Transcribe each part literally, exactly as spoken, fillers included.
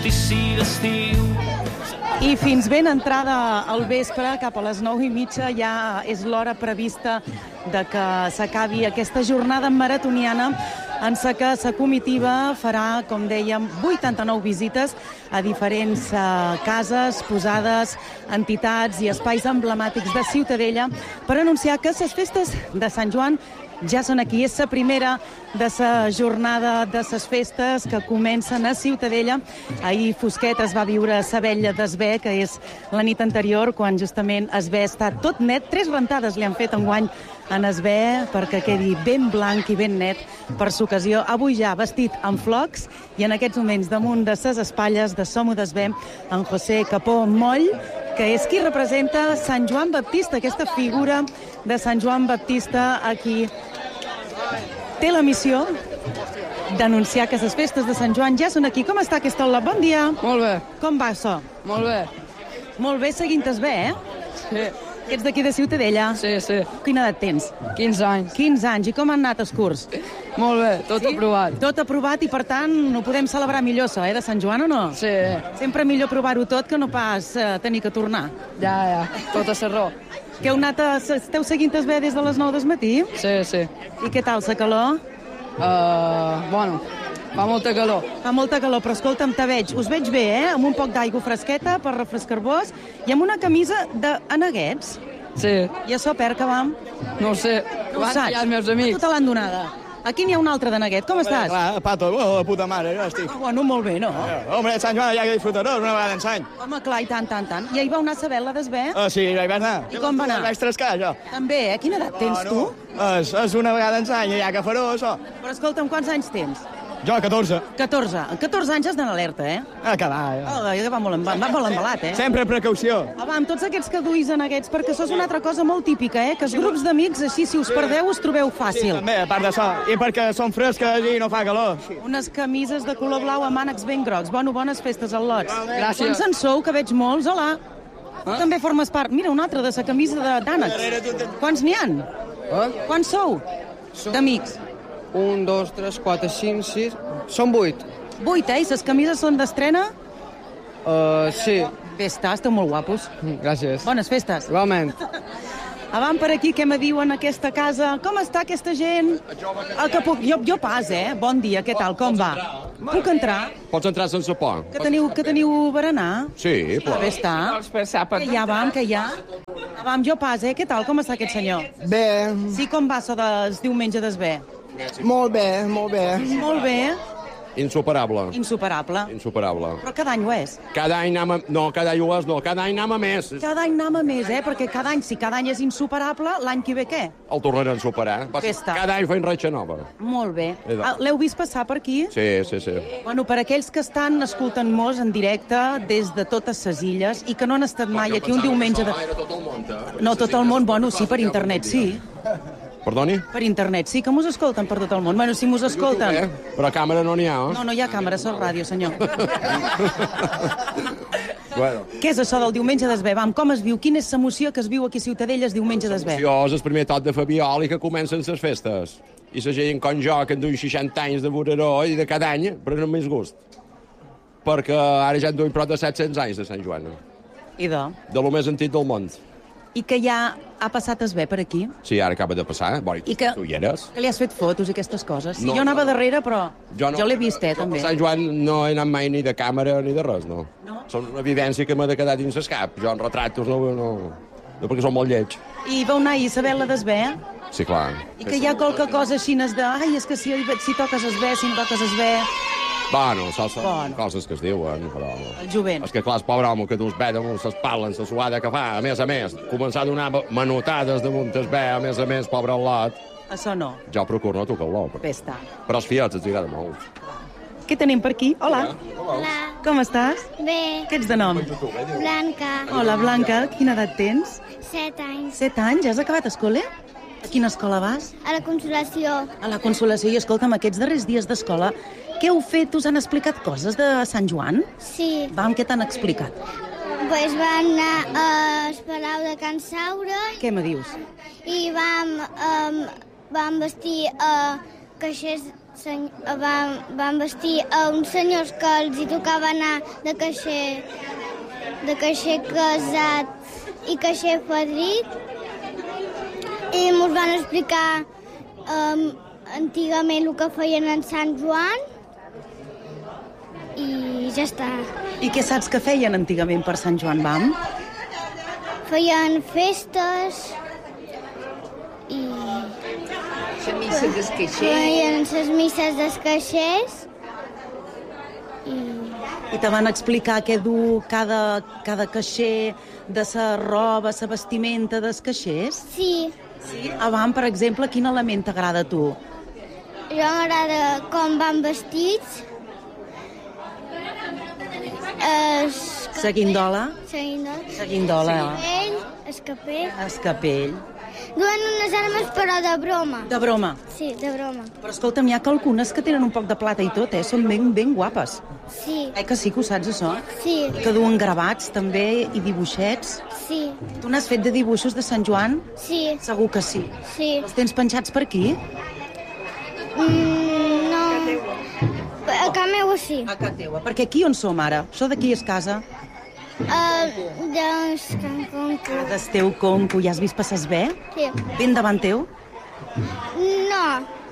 I fins ben entrada al vespre, cap a les nou i mitja, ja és l'hora prevista de que s'acabi aquesta jornada maratoniana en la que la comitiva farà, com dèiem, vuitanta-nou visites a diferents eh, cases, posades, entitats i espais emblemàtics de Ciutadella per anunciar que les festes de Sant Joan ja són aquí. És la primera de la jornada de les festes que comencen a Ciutadella. Ahir fosquet es va viure a la vetlla d'Esbé, que és la nit anterior, quan justament Esbé està tot net. Tres rentades li han fet enguany en Esbé perquè quedi ben blanc i ben net per l'ocasió. Avui ja vestit amb flocs i en aquests moments damunt de les espatlles de Som-ho d'Esbé, en José Capó Moll, que és qui representa Sant Joan Baptista, aquesta figura de Sant Joan Baptista aquí. Té la missió d'anunciar que les festes de Sant Joan ja són aquí. Com està aquesta aula? Bon dia. Molt bé. Com va això? Molt bé. Molt bé, seguint Esbé, eh? Sí. Ets d'aquí de Ciutadella? Sí, sí. Quina edat tens? quinze anys. quinze anys. I com han anat els curs? Molt bé, tot Sí? aprovat. Tot aprovat i, per tant, ho podem celebrar millor, això, eh, de Sant Joan, o no? Sí, Sempre millor provar-ho tot que no pas eh, tenir que tornar. ja, ja, tot a serró. Que heu anat a... Esteu seguint Esbé des de les nou del matí? Sí, sí. I què tal, la calor? Uh, bueno, fa molta calor. Fa molta calor, però escolta'm, te veig. Us veig bé, eh? Amb un poc d'aigua fresqueta per refrescar-vos i amb una camisa de aneguets. Sí, I això, per que vam? no ho sé. No ho Van saps? tallar els meus amics. Tu te l'han donada. Aquí n'hi ha un altre de neguet. Com estàs? Clar, Pato, oh, de puta mare, jo estic. Ah, bueno, molt bé, no? Hombre, Sant Joan ja que disfrutarós una vegada en l'any. Home, clar, i tant, tant, tant. I ahir vau anar a saber la d'Esbé? Ah, sí, ja hi vaig anar. I com va anar? Vaig trascar, jo. També, eh? Quina edat tens, tu? És, és una vegada en l'any, ja que faró, això. Però escolta'm, quants anys tens? Jo, catorze. catorze. En catorze anys has d'anar alerta, eh? Ah, que va, ja. Oh, va molt, emba- va molt embalat, eh? Sempre precaució. Ah, va, amb tots aquests que duis en aquests, perquè això és una altra cosa molt típica, eh? Que els grups d'amics, així, si us perdeu, us trobeu fàcil. També, a part d'això. I perquè són fresques i no fa calor. Unes camises de color blau amb ànecs ben grocs. Bueno, bones festes al Lots. Gràcies. Quants en sou, que veig molts? Hola. Tu també formes part. Mira, una altra de sa camisa de- d'ànecs. Quants n'hi han? Eh? Quants sou? D'amics. Un, dos, tres, quatre, cinc, sis... Són vuit. Vuit, eh? I les camises són d'estrena? Uh, sí, Bé, està, esteu molt guapos. gràcies. Bones festes. Igualment. Avant per aquí, què me diuen aquesta casa? Com està aquesta gent? El que puc... jo, jo pas, eh? Bon dia, què tal, com va? Puc entrar? Pots entrar sense por. Que teniu, que teniu berenar? Sí, Ah, bé està. Que hi ha, vam, que hi ha? Vam, jo pas, eh? Què tal, com està aquest senyor? Bé, Sí, com va això del diumenge d'Esbé? molt bé, molt bé. Molt bé, Insuperable. insuperable. Insuperable. Però cada any ho és. Cada any anem a... No, cada any ho és, no. Cada any anem a més. Cada any anem a més, eh? Perquè cada any, si cada any és insuperable, l'any que ve què? El tornarem a superar. Festa. Cada any fem ratxa nova. Molt bé. I tant. Ah, l'heu vist passar per aquí? Sí, sí, sí. Bueno, per aquells que estan escoltant-nos en directe des de totes les illes i que no han estat mai aquí un diumenge de... Era tot el món, eh? No, tot el món, bueno, sí, per internet, sí. Perdoni? Per internet, sí, que mos escolten per tot el món. Bueno, si mos Eh? escolten... Però a càmera no n'hi ha, eh? No, no hi ha càmera, és ràdio, senyor. Bueno. Què és això del diumenge d'Esbé? Vam, com es viu? Quina és l'emoció que es viu aquí a Ciutadella el diumenge d'Esbé? Jo és el primer tot de Fabiol i que comencen les festes. I la gent com jo, que en duim seixanta anys de voreró i de cada any, però no més gust. Perquè ara ja en duim prop de set-cents anys de Sant Joan. I de? De lo més antic del món. I que ja ha passat Esbé per aquí? Sí, ara acaba de passar. Boi, I que, tu hi eres? que li has fet fotos i aquestes coses? Sí, No, jo anava no. darrere, però jo, no, jo l'he vist, eh, jo també. Per Sant Joan no he anat mai ni de càmera ni de res, no. No? Són una evidència que m'ha de quedar dins el cap. Jo en retratos no, no, no perquè són molt lleig. I vau anar ahir a saber la d'Esbé? Sí, clar. I que hi ha qualque cosa així de... Ai, és que si, si toques Esbé, si no toques Esbé... Bueno, això són Bueno. coses que es diuen, però... El jovent. És que, clar, el pobre home que dus bé damunt ses pales, la suada que fa, a més a més, començar a donar manotades damunt es bé, a més a més, pobre al·lot. Això no. Jo procuro no tocar-lo, però... Bé està. però els fiats els agrada molt. Què tenim per aquí? Hola. Hola. Com estàs? Bé. Què ets de nom? Blanca. Hola, Blanca. Quina edat tens? Set anys. Set anys? Ja has acabat escola? A quina escola vas? A la Consolació. A la Consolació. I escolta'm, aquests darrers dies d'escola, què heu fet? Us han explicat coses de Sant Joan? Sí. Vam, què t'han explicat? Pues vam anar al Palau de Can Saura Què me dius? i vam, um, vam vestir uh, caixers seny van, van vestir a uns senyors que els hi tocava anar de caixer, de caixer casat i caixer fadrit, i ens van explicar um, antigament el que feien en Sant Joan, i ja està. I què saps que feien antigament per Sant Joan, vam? Feien festes i La missa dels caixers. feien les misses dels caixers i I te van explicar què du cada, cada caixer, de sa roba, sa vestimenta dels caixers? sí, Sí. Abans, per exemple, quin element t'agrada a tu? jo m'agrada com van vestits. Es... Seguindola? Seguindola. Seguindola. Ell, escapell. Escapell. Duen unes armes però de broma. De broma. Sí, de broma. Però escolta'm, hi ha algunes que tenen un poc de plata i tot, eh? Són ben, ben guapes. Sí, Eh que sí que ho saps, això? sí, Que duen gravats, també, i dibuixets. sí, Tu n'has fet de dibuixos de Sant Joan? sí, Segur que sí. sí. Els tens penjats per aquí? Mm, no. A casa meva sí. A casa teua. Perquè aquí on som ara? Això d'aquí és casa. Uh, doncs, Can Conco. Des teu conco, ja has vist passar bé? Sí. Ben davant teu? No,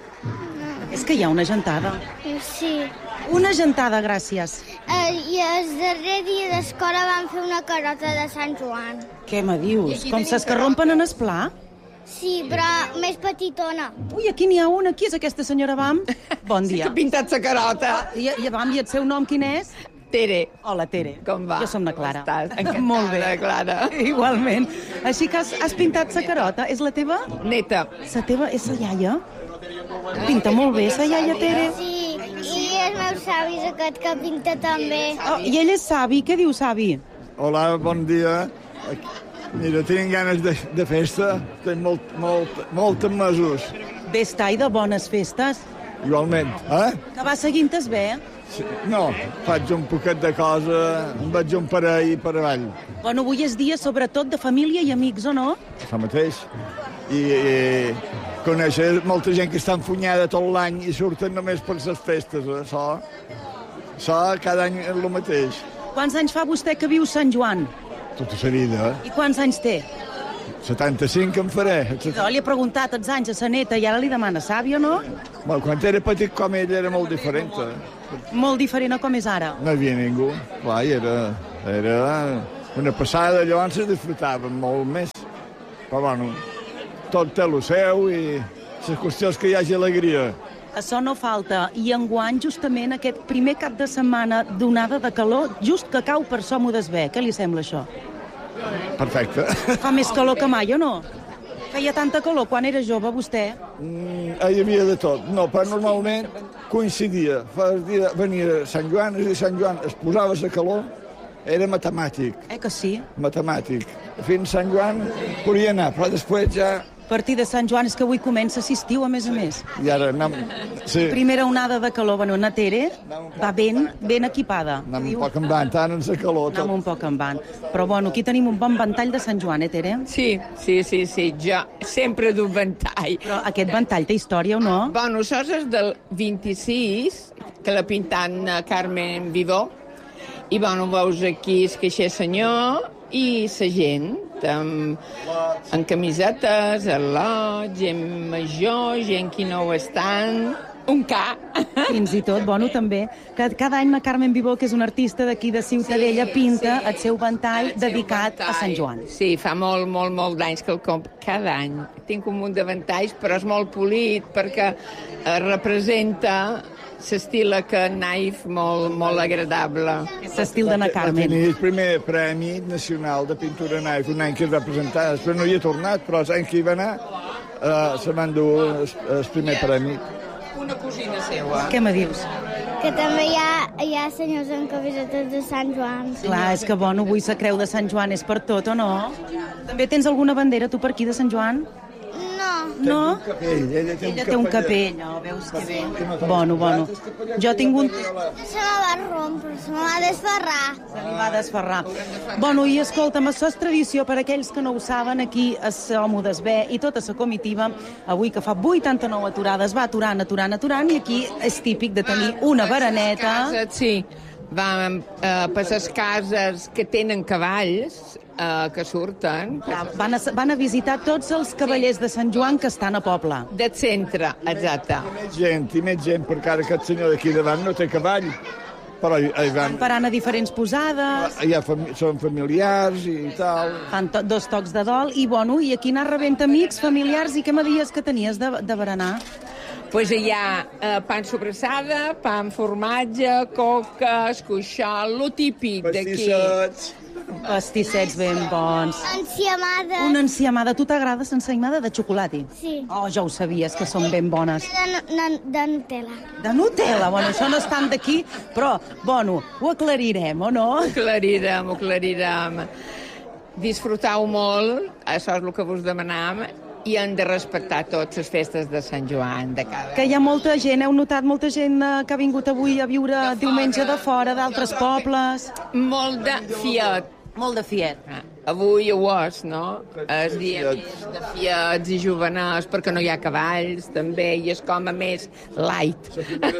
És que hi ha una gentada. sí. Una gentada, gràcies. Uh, I el darrer dia d'escola van fer una carota de Sant Joan. Què me dius? Com ses que rompen en esplà? Sí, però més petitona. Ui, aquí n'hi ha una. Qui és aquesta senyora Bam? Bon dia. Que ha pintat la carota. I, i Bam, i el seu nom quin és? Tere. Hola, Tere. Com va? Jo som la Clara. Com estàs? Encantada, Molt bé. Clara. Igualment. Així que has, has pintat sa carota. És la teva? Neta. Sa teva és sa iaia? Pinta molt bé, sa iaia, Tere. Sí, i els meus savis aquest que pinta també. Oh, I ell és savi. Què diu savi? Hola, bon dia. Mira, tinc ganes de, de festa. Tinc molt, molt, molts mesos. Vés-tai de bones festes. Igualment. Eh? Que va seguint-es bé. Sí. No, faig un poquet de cosa, em vaig un parell per avall. Bueno, avui és dia sobretot de família i amics, o no? Això mateix. I, i conèixer molta gent que està enfunyada tot l'any i surten només per les festes. Eh? Això, això cada any és el mateix. Quants anys fa vostè que viu Sant Joan? Tota la vida. I quants anys té? setanta-cinc em faré. Jo li he preguntat els anys a sa neta i ara li demana sàvia, no? Bueno, quan era petit com ell era molt diferent. Eh? Molt diferent a com és ara. No hi havia ningú. Clar, era, era una passada, llavors se disfrutava molt més. Però bueno, tot té el seu i les qüestions que hi hagi alegria. Això no falta. I enguany, justament, aquest primer cap de setmana d'onada de calor, just que cau per som-ho desvé. Què li sembla, això? Perfecte. Fa més calor que mai, o no? Feia tanta calor quan era jove, vostè? Mm, hi havia de tot. No, però normalment coincidia. Fa el dia venia Sant Joan, és a dir, Sant Joan es posava la calor, era matemàtic. Eh que sí? Matemàtic. Fins Sant Joan podia anar, però després ja... A partir de Sant Joan és que avui comença estiu, a més a més. I ara anem... Sí, Primera onada de calor, bueno, na Tere va ben, ben equipada. anem un poc en van, tant en la calor. Anem Tot. un poc en van. Però bueno, aquí tenim un bon ventall de Sant Joan, eh, Tere? Sí, sí, sí, sí. Jo sempre du ventall. Però aquest ventall té història o no? Bueno, això és del vint-i-sis, que l'ha pintat na Carmen Vidó. I, bueno, veus aquí el caixer senyor i la gent, amb, amb camisetes, al·lots, gent major, gent que no ho estan, un ca. Fins i tot, bueno, també, que cada any la Carmen Vivó, que és una artista d'aquí de Ciutadella, Sí, pinta sí. el seu ventall dedicat a Sant Joan. Sí, fa molt, molt, molt d'anys que el comp cada any. Tinc un munt de ventalls, però és molt polit perquè eh, representa l'estil que naif molt, molt agradable. L'estil de na Va Carmen. tenir el primer Premi Nacional de Pintura Naif, un any que es va presentar, després no hi he tornat, però l'any que hi va anar eh, se m'han dur el, el primer premi. Una cosina seva. Què me dius? Que també hi ha, hi ha senyors amb camisetes de Sant Joan. Clar, és que, bueno, avui la creu de Sant Joan és per tot, o no? També tens alguna bandera, tu, per aquí, de Sant Joan? No, No? Un capell, ella té Ella un té un capell. capell, oh, veus que bé. Bueno, bueno. Jo tinc un... Se me va rompre, se me va desferrar. Se li va desferrar. Bueno, i escolta'm, això és tradició per aquells que no ho saben, aquí a Som d'Esvé i tota la comitiva, avui que fa vuitanta-nou aturades, va aturant, aturant, aturant, i aquí és típic de tenir una bereneta. Cases, sí. Vam eh, per les cases que tenen cavalls, eh, que surten. Van a, van a visitar tots els cavallers de Sant Joan que estan a poble. Del centre, exacte. Més gent, i més gent, perquè ara aquest senyor d'aquí davant no té cavall. Però hi, hi van... Parant a diferents posades. Hi ha fami són familiars i tal. Fan to dos tocs de dol i, bueno, i aquí anar rebent amics, familiars, i què me dies que tenies de, de berenar? Pues hi ha eh, pan sobrassada, pa amb formatge, coques, cuixol, lo típic d'aquí. Pastissets. Pastissets ben bons. Enciamada. Una enciamada. Tu t'agrada l'enciamada de xocolata? Sí. Oh, ja ho sabies, que són ben bones. De, de, de Nutella. De Nutella, bueno, això no és tant d'aquí, però, bueno, ho aclarirem, o no? Ho aclarirem, ho aclarirem. Disfrutau molt, això és el que vos demanam, i han de respectar totes les festes de Sant Joan de cada... Que hi ha molta gent, heu notat molta gent eh, que ha vingut avui a viure de diumenge de fora, d'altres pobles. Molt de fiat. Molt de fiet. Ah, avui ho és, no? És dia de fiats i juvenals, perquè no hi ha cavalls, també, i és com a més light.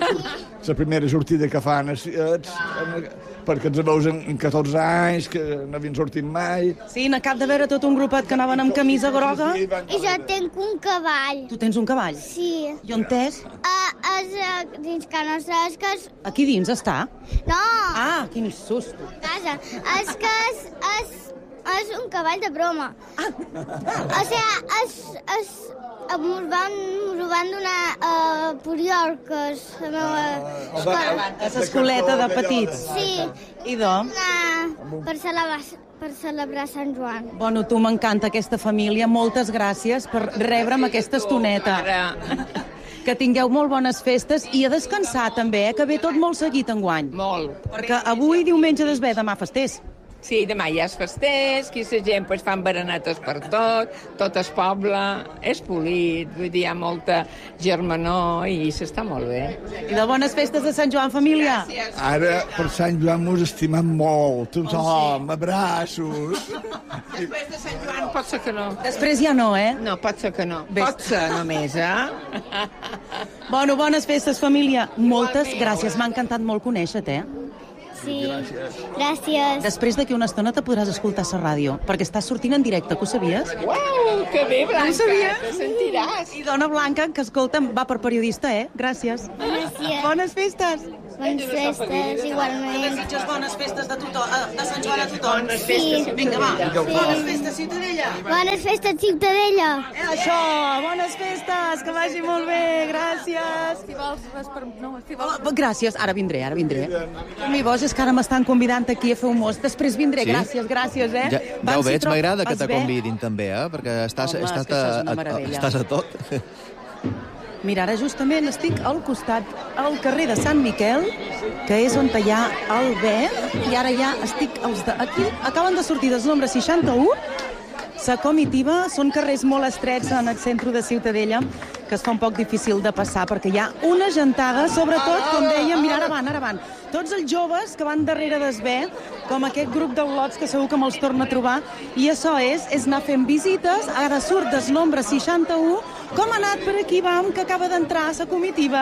La primera sortida que fan és, és, perquè ens veus en catorze anys, que no havien sortit mai. Sí, n'acab de veure tot un grupet que anaven amb camisa groga. I jo tenc un cavall. Tu tens un cavall? Sí. I on és? Uh, és uh, dins que no saps que és... Aquí dins està? No, Ah, quin susto. casa. És que és, és, és un cavall de broma. Ah. O sigui, és... és Mos van, mos ho van donar a uh, Puriol, que és la meva escola. És escoleta de petits. Sí. I do? Una, per, celebrar, per celebrar Sant Joan. Bueno, tu m'encanta aquesta família. Moltes gràcies per rebre'm aquesta estoneta. Ara, Que tingueu molt bones festes i a descansar també, eh, que ve tot molt seguit enguany. molt. Perquè avui diumenge d'Esvé, demà festers. Sí, demà ja és festers, aquí la gent pues, fan berenetes per tot, tot el poble és polit, vull dir, hi ha molta germanor i s'està molt bé. I de bones festes de Sant Joan, família. Ara, per Sant Joan, mos estimem molt, tothom, abraços. Després de Sant Joan pot ser que no. Després ja no, eh? No, pot ser que no. Ves. Pot ser només, eh? Bueno, bones festes, família. Moltes gràcies. M'ha encantat molt conèixer-te, eh? Sí. Gràcies. Després d'aquí una estona te podràs escoltar a la ràdio, perquè estàs sortint en directe, que ho sabies? Uau, que bé, Blanca, No ho sabies? te sentiràs. I dona Blanca, que escolta'm, va per periodista, eh? Gràcies. Gràcies. Bones festes. Bones festes, igualment. Desitges bones festes de, tothom, de Sant Joan a tothom. Sí. Vinga, va. Sí. Bones festes, Ciutadella. Bones festes, Ciutadella. Eh, això, bones festes, que vagi molt bé, gràcies. Si vols res per... No, si Oh, gràcies, ara vindré, ara vindré. Mi boig, és que ara m'estan convidant aquí a fer un mos. Després vindré, Sí? gràcies, gràcies, eh? Ja, ja Van ho si veig, trob- m'agrada que es ve- te convidin també, eh? Perquè estàs, Home, és estàs, que això és una a, a, meravella. estàs a tot. Mira, ara justament estic al costat, al carrer de Sant Miquel, que és on hi ha el Bé, i ara ja estic als de... Aquí acaben de sortir del nombre seixanta-u, la comitiva, són carrers molt estrets en el centre de Ciutadella, que es fa un poc difícil de passar, perquè hi ha una gentada, sobretot, com dèiem, mira, ara van, ara van. Tots els joves que van darrere d'Esvé, com aquest grup d'al·lots que segur que me'ls torna a trobar, i això és, és anar fent visites, ara surt del nombre seixanta-u, com ha anat per aquí, vam, que acaba d'entrar a la comitiva.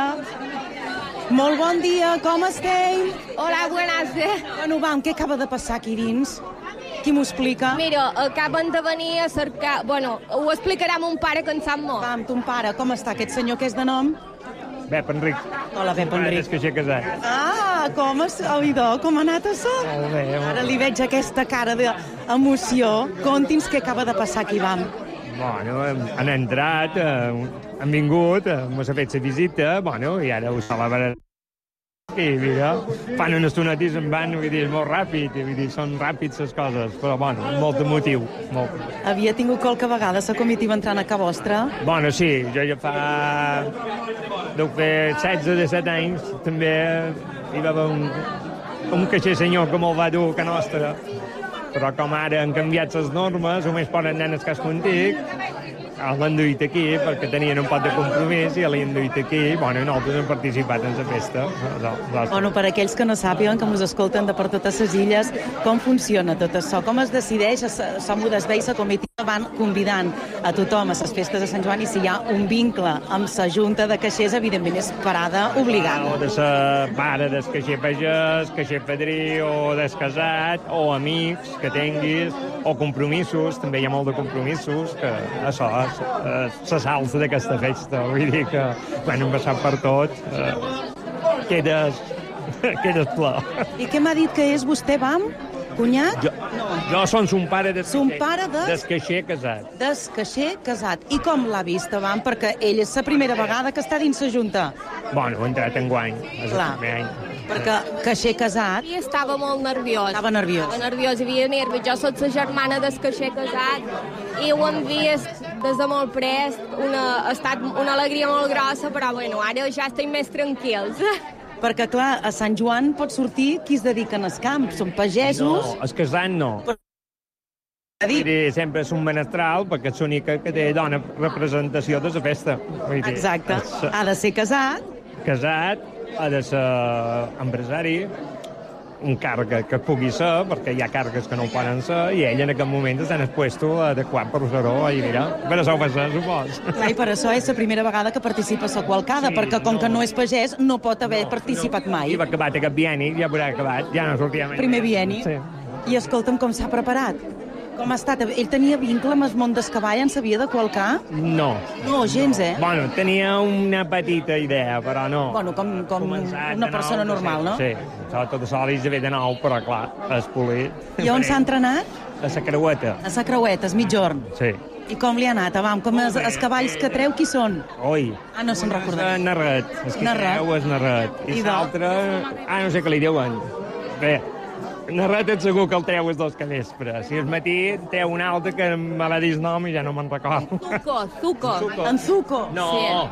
Molt bon dia, com esteu? Hola, buenas. Bueno, vam, què acaba de passar aquí dins? Qui m'ho explica? Mira, acaben de venir a cercar... Bueno, ho explicarà mon pare, que en sap molt. Vam, ton pare, com està aquest senyor que és de nom? Bep Enric. Hola, Bep Enric. És que s'ha casat. Ah, com és, oïdò, com ha anat això? Molt bé, molt Ara bé. li veig aquesta cara d'emoció. Conti'ns què acaba de passar aquí, vam. Bueno, hem- han entrat, eh, han vingut, eh, mos ha fet la visita, bueno, i ara ho celebrarem. I mira, fan una estoneta i se'n van, vull dir, és molt ràpid, vull dir, són ràpids les coses, però bueno, molt emotiu, molt. Havia tingut qualque vegada la comitiva entrant a casa vostra? Bueno, sí, jo ja fa... deu fer setze o disset anys, també hi va haver un, un caixer senyor que me'l va dur a nostra, però com ara han canviat les normes, només poden nenes cas contic, l'han duit aquí perquè tenien un pot de compromís i l'han duit aquí i bueno, nosaltres hem participat en la festa. Bueno, per aquells que no sàpiguen, que mos escolten de per totes les illes, com funciona tot això? Com es decideix? Som desveis la comitiva van convidant a tothom a les festes de Sant Joan i si hi ha un vincle amb la Junta de Caixers, evidentment és parada obligada. O de la mare del caixer pagès, caixer padrí o del casat, o amics que tinguis, o compromisos, també hi ha molt de compromisos, que això és la salsa d'aquesta festa. Vull dir que, quan hem passat per tot, eh, quedes, quedes ple. I què m'ha dit que és vostè, vam? Cunyat? Jo, jo som son pare del son pare des... des caixer casat. Des caixer casat. I com l'ha vist, vam? Perquè ell és la primera vegada que està dins la Junta. Bueno, he entrat en guany, és Clar. el primer any. Perquè caixer casat... I estava molt nerviós. Estava nerviós. Estava nerviós, hi havia nervis. Jo soc la germana del caixer casat i ho hem vist des de molt prest. Una, ha estat una alegria molt grossa, però bueno, ara ja estem més tranquils. Perquè, clar, a Sant Joan pot sortir qui es dediquen als camps. Són pagesos... No, el casat no. Però... Dir, sempre és un menestral perquè és l'única que té dona representació de la festa. Vull dir, Exacte. És, ha de ser casat. Casat, ha de ser empresari, un càrrec que pugui ser, perquè hi ha càrrecs que no ho poden ser, i ell en aquest moment està en el puesto adequat per fer-ho, i mira, per això ho fa ser, supos. Clar, i per això és la primera vegada que participa a la qualcada, sí, perquè com no. que no és pagès, no pot haver no, participat no. mai. I va acabat aquest bienni, ja haurà acabat, ja no sortia mai. Primer bienni. Sí. I escolta'm, com s'ha preparat? Com ha estat? Ell tenia vincle amb el món del cavall, en sabia de qualcar? No. No, gens, eh? Bueno, tenia una petita idea, però no. Bueno, com, com una persona nou, normal, no? Sí, tot això l'he de ve de nou, però clar, és polit. I on s'ha entrenat? A la Creueta. A la Creueta, és mitjorn. Sí. I com li ha anat? Avam, com els, els cavalls que treu, qui són? Oi. Ah, no se'n recorda. És Narret. El que treu és Narret. I, I l'altre... Ah, no sé què li diuen. Bé, Narret et segur que el treu és dos que vespre. Si és matí, treu un altre que me l'ha dit nom i ja no me'n recordo. Zuco, Zuco. En Zuco? No.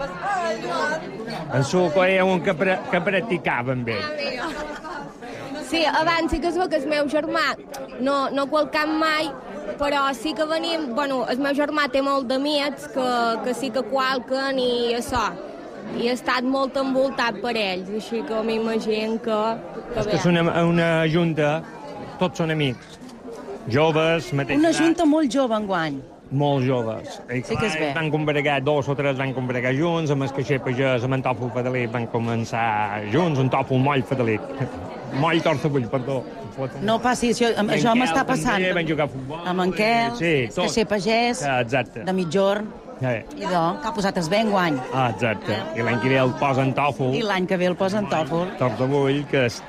Sí. En Zuco era un que, pra que practicava amb ell. Sí, abans sí que es veu que el meu germà no, no qualcam mai, però sí que venim... Bueno, el meu germà té molt d'amics que, que sí que qualquen i això. I ha estat molt envoltat per ells, així que m'imagino que... que és que és una, una junta, tots són amics, joves, mateix. Una junta molt jove enguany. Molt joves. I sí que és bé. Van combregar, dos o tres van combregar junts, amb el caixer pagès, amb en Tòfol Fadelic van començar junts, un Tòfol Moll Fadelic. Moll Torcebull, perdó. No passi, això, això m'està passant. També van jugar a futbol. Amb en Quel, sí, caixer pagès, exacte. de mitjorn. Eh. I de, que ha posat es bé enguany. Ah, exacte. I l'any que ve el posen Tòfol. I l'any que ve el posen Tòfol. Torcebull, que és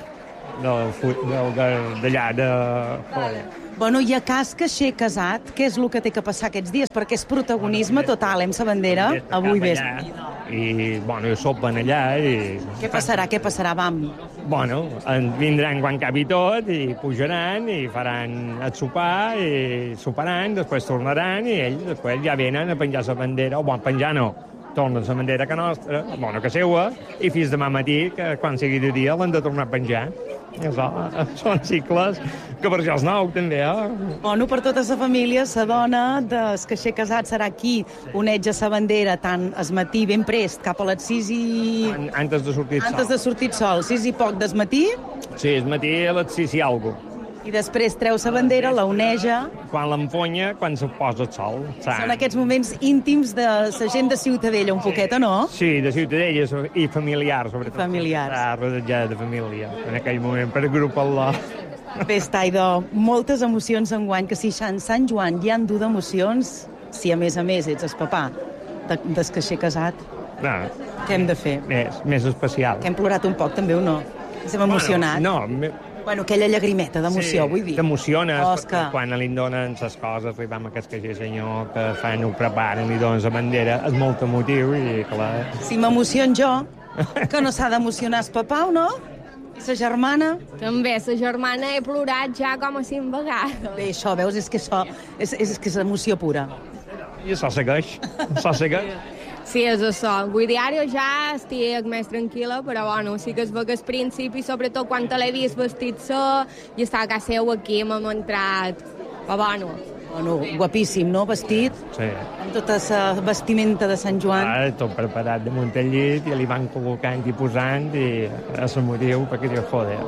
d'allà de... Bueno, i a cas caixer casat, què és el que té que passar aquests dies? Perquè és protagonisme total, hem sa bandera, avui vespre. I, bueno, sopen allà i... Què passarà, què passarà, vam? Bueno, vindran quan capi tot i pujaran i faran el sopar i soparan, després tornaran i ells després ja venen a penjar la bandera, o bon, penjar no, tornen la bandera que nostra, bueno, que seua, i fins demà matí, que quan sigui de dia, l'han de tornar a penjar. Això, són cicles que per això és nou, també, eh? Bueno, per tota la família, la dona del caixer casat serà qui oneja la bandera tant es matí ben prest, cap a les sis i... Antes de sortir sol. Antes de sortir sol, sis i poc des matí? Sí, es matí a les sis i alguna. I després treu la bandera, la oneja... Quan l'emponya, quan se posa el sol. Saps? Són aquests moments íntims de la gent de Ciutadella, un poquet, o no? Sí, de Ciutadella i familiar, sobretot. Familiar. Rodejada de família, en aquell moment, per agrupar-la. Bé, Taido, moltes emocions enguany, que si en Sant Joan hi han dur d'emocions, si a més a més ets el papà de, del caixer casat, no. Què hem de fer? Més, més especial. Que hem plorat un poc, també, o no? Estem emocionats. Bueno, no, me... Bueno, aquella llagrimeta d'emoció, sí, vull dir. T'emociones, Oscar. Quan li donen les coses, arribam a aquest caixer senyor, que fan, ho preparen, li donen la bandera, és molt emotiu i clar... Si m'emociono jo, que no s'ha d'emocionar el papà, o no? I la germana? També, la germana he plorat ja com a cinc vegades. Bé, això, veus, és que això és, és, que és emoció pura. I això segueix, això segueix. Sí, és això. Vull dir, ara ja estic més tranquil·la, però bueno, sí que es veu que al principi, sobretot quan te l'he vist vestit-se, i estava a casa seu aquí, m'hem entrat... Però bueno, Bueno, guapíssim, no? Vestit, Sí. amb tota la vestimenta de Sant Joan. Ara, tot preparat damunt el llit i li van col·locant i posant i és el motiu perquè diu, joder.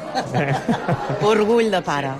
Orgull de pare.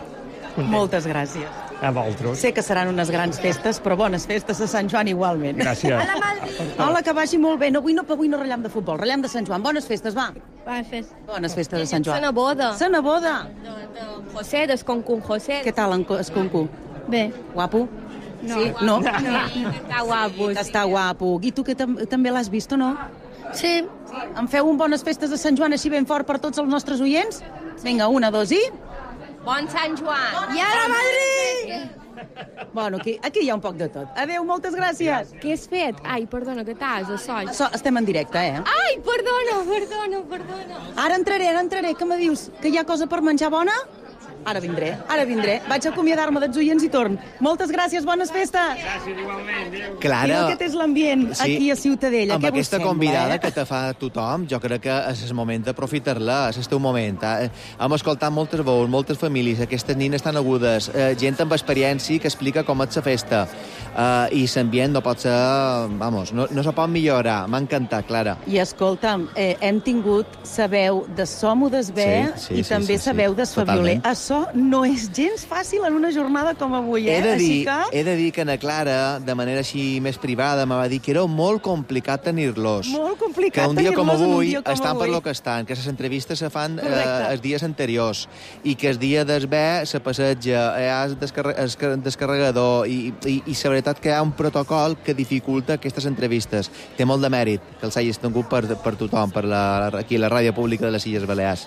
Moltes gràcies. A vosaltres. Sé que seran unes grans festes, però bones festes a Sant Joan igualment. Gràcies. Hola, que vagi molt bé. No, avui no, avui no rellam de futbol, rellam de Sant Joan. Bones festes, va. Bones festes. Bones festes de Sant Joan. Se neboda. Se neboda. De, de José, d'Esconcu José. Què tal, en Esconcu? Bé. Guapo? No. Sí? No? No. Està guapo. Que està guapo. I tu que tam també l'has vist o no? Sí. Em feu un bones festes de Sant Joan així ben fort per tots els nostres oients? Vinga, una, dos i... Bon Sant Joan. I ara Madrid! Bueno, aquí, aquí hi ha un poc de tot. Adéu, moltes gràcies. Què has fet? Ai, perdona, que t'has, a soll. So, estem en directe, eh? Ai, perdona, perdona, perdona. Ara entraré, ara entraré. Què me dius? Que hi ha cosa per menjar bona? Ara vindré, ara vindré. Vaig a acomiadar-me dels oients i torn. Moltes gràcies, bones festes. Gràcies, igualment. Adéu. Clara, Quin aquest és l'ambient sí, aquí a Ciutadella. amb Què vos aquesta sembla, convidada eh? que te fa tothom, jo crec que és el moment d'aprofitar-la, és el teu moment. Eh? Hem escoltat moltes veus, moltes famílies, aquestes nines tan agudes, eh, gent amb experiència que explica com és la festa, eh, i l'ambient no pot ser... Vamos, no, no se pot millorar. M'ha encantat, Clara. I escolta'm, eh, hem tingut sa veu de Som ho desvé Sí, sí, i sí, també sí, sa sí. veu d'Esfavioler. Totalment. Açò no és gens fàcil en una jornada com avui, eh? He de, dir, Així que... he de dir que na Clara, de manera així més privada, me va dir que era molt complicat tenir-los. Molt complicat que un dia com tenir-los en un avui dia com estan avui. per lo que estan, que les entrevistes se fan eh, Correcte. els dies anteriors i que el dia d'esver se passeja, hi ha el descarre el descarregador i, i, i la veritat que hi ha un protocol que dificulta aquestes entrevistes. Té molt de mèrit que els hagis tingut per, per tothom, per la, aquí a la ràdio pública de les Illes Balears.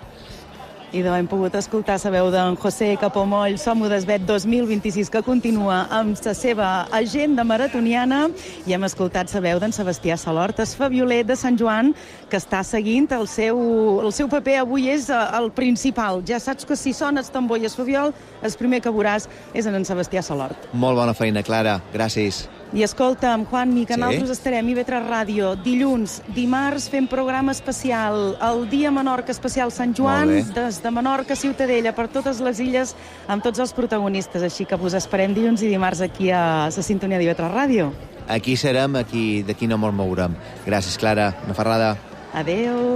I de hem pogut escoltar la veu d'en José Capomoll, Som ho desvet dos mil vint-i-sis, que continua amb la seva agenda maratoniana, i hem escoltat la veu d'en Sebastià Salort, Esfavioler de Sant Joan, que està seguint el seu, el seu paper avui és el principal. Ja saps que si sona el tambor i el fabiol, el primer que veuràs és en en Sebastià Salort. Molt bona feina, Clara. Gràcies. I escolta'm, Juanmi, que Sí? nosaltres estarem a I V tres Ràdio dilluns, dimarts fem programa especial, el Dia Menorca especial Sant Joan, Molt bé. des de Menorca a Ciutadella, per totes les illes, amb tots els protagonistes. Així que us esperem dilluns i dimarts aquí a la sintonia d'I V tres Ràdio. Aquí serem, aquí d'aquí no mos mourem. Gràcies, Clara. Una ferrada. Adeu.